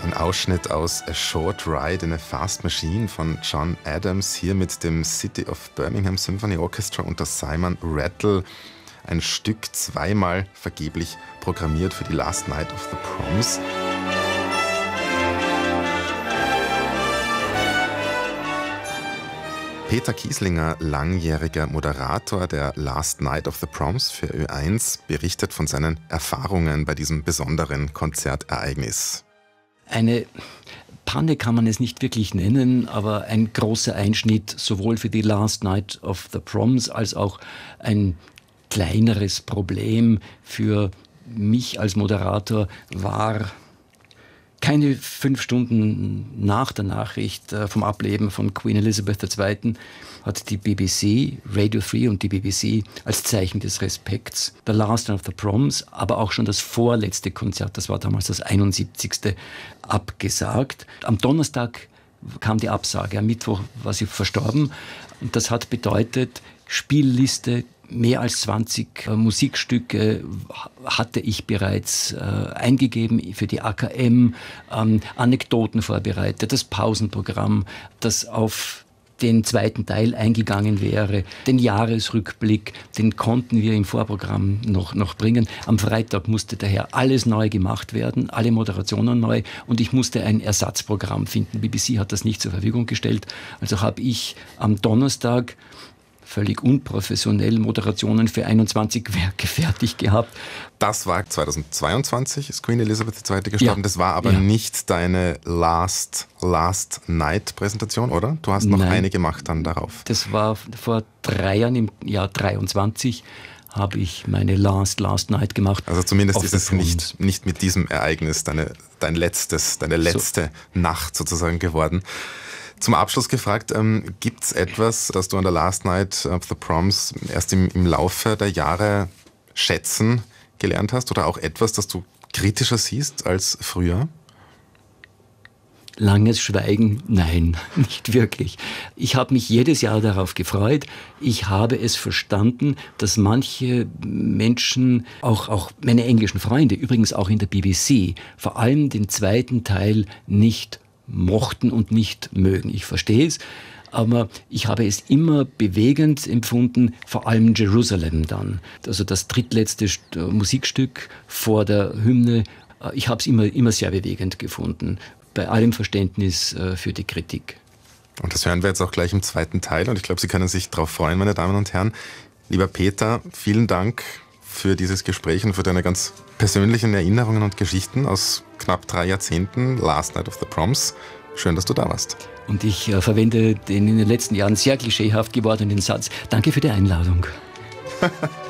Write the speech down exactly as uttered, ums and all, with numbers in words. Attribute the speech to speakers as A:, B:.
A: Ein Ausschnitt aus A Short Ride in a Fast Machine von John Adams, hier mit dem City of Birmingham Symphony Orchestra unter Simon Rattle. Ein Stück zweimal vergeblich programmiert für die Last Night of the Proms. Peter Kieslinger, langjähriger Moderator der Last Night of the Proms für Ö eins, berichtet von seinen Erfahrungen bei diesem besonderen Konzertereignis.
B: Eine Panne kann man es nicht wirklich nennen, aber ein großer Einschnitt sowohl für die Last Night of the Proms als auch ein kleineres Problem für mich als Moderator war keine fünf Stunden nach der Nachricht vom Ableben von Queen Elizabeth der Zweiten hat die B B C, Radio drei und die B B C als Zeichen des Respekts The Last Night of the Proms, aber auch schon das vorletzte Konzert, das war damals das einundsiebzigste, abgesagt. Am Donnerstag kam die Absage, am Mittwoch war sie verstorben und das hat bedeutet, Spielliste, mehr als zwanzig äh, Musikstücke hatte ich bereits äh, eingegeben für die A K M, ähm, Anekdoten vorbereitet, das Pausenprogramm, das auf den zweiten Teil eingegangen wäre, den Jahresrückblick, den konnten wir im Vorprogramm noch, noch bringen. Am Freitag musste daher alles neu gemacht werden, alle Moderationen neu und ich musste ein Ersatzprogramm finden. B B C hat das nicht zur Verfügung gestellt, also habe ich am Donnerstag völlig unprofessionell Moderationen für einundzwanzig Werke fertig gehabt.
A: Das war zweitausendzweiundzwanzig, ist Queen Elizabeth die Zweite gestorben.
B: Ja.
A: Das war aber
B: ja.
A: nicht deine Last, Last Night Präsentation, oder? Du hast noch
B: Nein.
A: eine gemacht dann darauf.
B: Das war vor drei Jahren, im Jahr dreiundzwanzig, habe ich meine Last, Last Night gemacht.
A: Also zumindest ist es nicht, nicht mit diesem Ereignis deine, dein letztes, deine letzte so. Nacht sozusagen geworden. Zum Abschluss gefragt, ähm, gibt es etwas, das du an der Last Night of the Proms erst im, im Laufe der Jahre schätzen gelernt hast oder auch etwas, das du kritischer siehst als früher?
B: Langes Schweigen? Nein, nicht wirklich. Ich habe mich jedes Jahr darauf gefreut. Ich habe es verstanden, dass manche Menschen, auch, auch meine englischen Freunde, übrigens auch in der B B C, vor allem den zweiten Teil nicht mochten und nicht mögen. Ich verstehe es, aber ich habe es immer bewegend empfunden, vor allem Jerusalem dann. Also das drittletzte Musikstück vor der Hymne. Ich habe es immer, immer sehr bewegend gefunden, bei allem Verständnis für die Kritik.
A: Und das hören wir jetzt auch gleich im zweiten Teil und ich glaube, Sie können sich darauf freuen, meine Damen und Herren. Lieber Peter, vielen Dank für dieses Gespräch und für deine ganz persönlichen Erinnerungen und Geschichten aus knapp drei Jahrzehnten, Last Night of the Proms. Schön, dass du da warst.
B: Und ich äh, verwende den in den letzten Jahren sehr klischeehaft gewordenen Satz, danke für die Einladung.